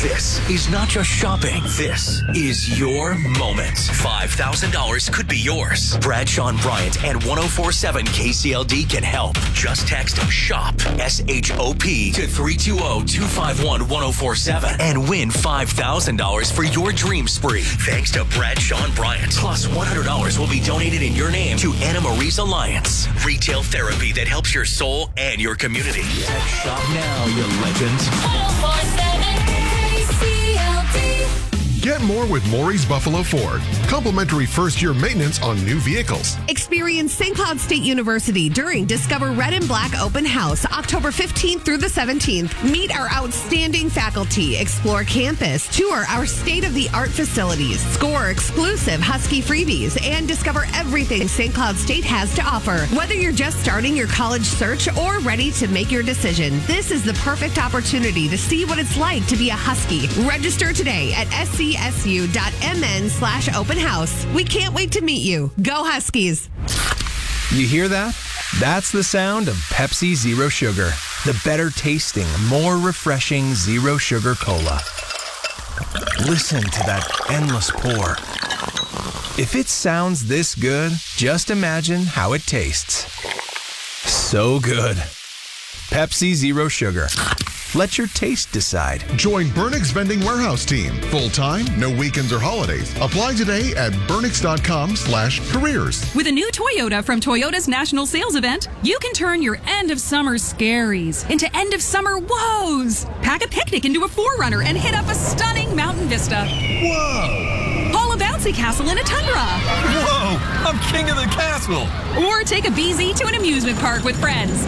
This is not just shopping. This is your moment. $5,000 could be yours. Bradshaw and Bryant and 104.7 KCLD can help. Just text SHOP, S-H-O-P, to 320-251-1047 and win $5,000 for your dream spree. Thanks to Bradshaw and Bryant. Plus, $100 will be donated in your name to Anna Marie's Alliance. Retail therapy that helps your soul and your community. Shop now, you legends. 104.7 KCLD. Get more with Maury's Buffalo Ford. Complimentary first-year maintenance on new vehicles. Experience St. Cloud State University during Discover Red and Black Open House, October 15th through the 17th. Meet our outstanding faculty, explore campus, tour our state-of-the-art facilities, score exclusive Husky freebies, and discover everything St. Cloud State has to offer. Whether you're just starting your college search or ready to make your decision, this is the perfect opportunity to see what it's like to be a Husky. Register today at scsu.mn/open house. We can't wait to meet you. Go Huskies. You hear that? That's the sound of Pepsi Zero Sugar. The better tasting, more refreshing Zero Sugar Cola. Listen to that endless pour. If it sounds this good, just imagine how it tastes. So good. Pepsi Zero Sugar. Let your taste decide. Join Burnix Vending Warehouse Team. Full-time, no weekends or holidays. Apply today at burnix.com/careers. With a new Toyota from Toyota's National Sales Event, you can turn your end of summer scaries into end of summer woes. Pack a picnic into a 4Runner and hit up a stunning mountain vista. Whoa! Haul a bouncy castle in a Tundra. Whoa! I'm king of the castle! Or take a BZ to an amusement park with friends.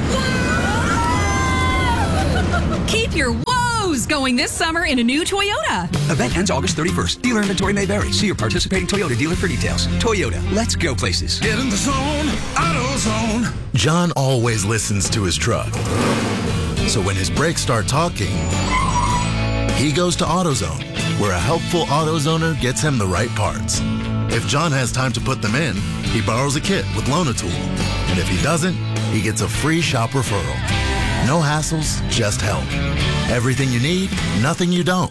Keep your woes going this summer in a new Toyota. Event ends August 31st. Dealer inventory may vary. See your participating Toyota dealer for details. Toyota, let's go places. Get in the zone, AutoZone. John always listens to his truck. So when his brakes start talking, he goes to AutoZone, where a helpful AutoZoner gets him the right parts. If John has time to put them in, he borrows a kit with Loan-A-Tool. And if he doesn't, he gets a free shop referral. No hassles, just help. Everything you need, nothing you don't.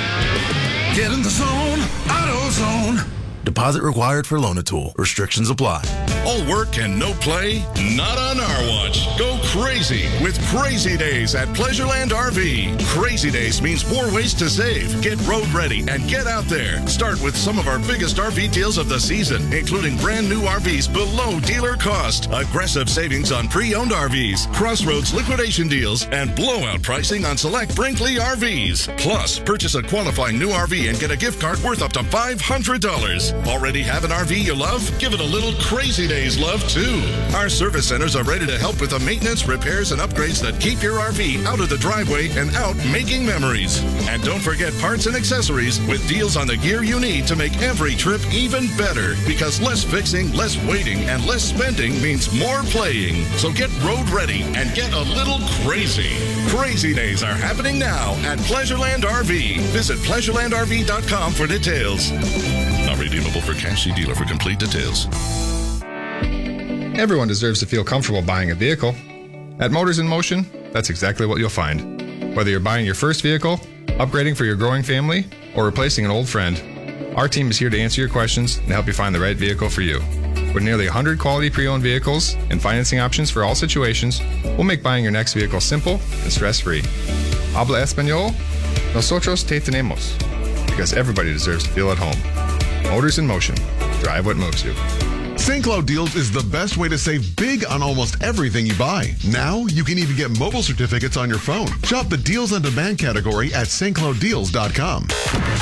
Get in the zone, AutoZone. Deposit required for Loan-A-Tool. Restrictions apply. All work and no play? Not on our watch. Go crazy with Crazy Days at Pleasureland RV. Crazy Days means more ways to save. Get road ready and get out there. Start with some of our biggest RV deals of the season, including brand new RVs below dealer cost, aggressive savings on pre-owned RVs, Crossroads liquidation deals, and blowout pricing on select Brinkley RVs. Plus, purchase a qualifying new RV and get a gift card worth up to $500. Already have an RV you love? Give it a little Crazy Days love, too. Our service centers are ready to help with the maintenance, repairs, and upgrades that keep your RV out of the driveway and out making memories. And don't forget parts and accessories with deals on the gear you need to make every trip even better. Because less fixing, less waiting, and less spending means more playing. So get road ready and get a little crazy. Crazy Days are happening now at Pleasureland RV. Visit pleasurelandrv.com for details. Not redeemable for cash. See dealer for complete details. Everyone deserves to feel comfortable buying a vehicle. At Motors in Motion, that's exactly what you'll find. Whether you're buying your first vehicle, upgrading for your growing family, or replacing an old friend, our team is here to answer your questions and help you find the right vehicle for you. With nearly 100 quality pre-owned vehicles and financing options for all situations, we'll make buying your next vehicle simple and stress-free. Habla Español? Nosotros te tenemos. Because everybody deserves to feel at home. Motors in Motion. Drive what moves you. St. Cloud Deals is the best way to save big on almost everything you buy. Now, you can even get mobile certificates on your phone. Shop the Deals on Demand category at stclouddeals.com.